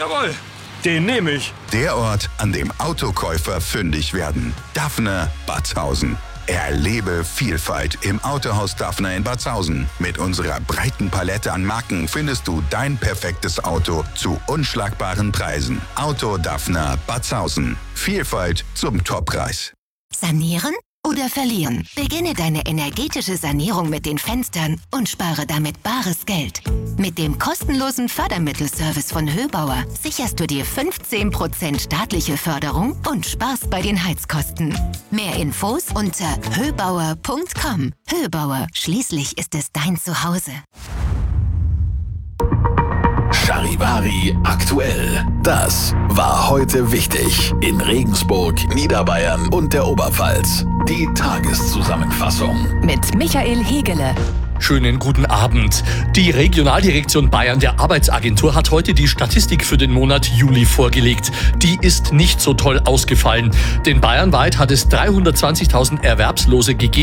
Jawohl, den nehme ich. Der Ort, an dem Autokäufer fündig werden. Daphne Batzhausen. Erlebe Vielfalt im Autohaus Daphne in Batzhausen. Mit unserer breiten Palette an Marken findest du dein perfektes Auto zu unschlagbaren Preisen. Auto Daphne Batzhausen. Vielfalt zum Toppreis. Sanieren oder verlieren? Beginne deine energetische Sanierung mit den Fenstern und spare damit bares Geld. Mit dem kostenlosen Fördermittelservice von Höbauer sicherst du dir 15% staatliche Förderung und sparst bei den Heizkosten. Mehr Infos unter höbauer.com. Höbauer, schließlich ist es dein Zuhause. Charivari aktuell. Das war heute wichtig in Regensburg, Niederbayern und der Oberpfalz. Die Tageszusammenfassung Mit Michael Hegele. Schönen guten Abend. Die Regionaldirektion Bayern der Arbeitsagentur hat heute die Statistik für den Monat Juli vorgelegt. Die ist nicht so toll ausgefallen, denn bayernweit hat es 320.000 Erwerbslose gegeben.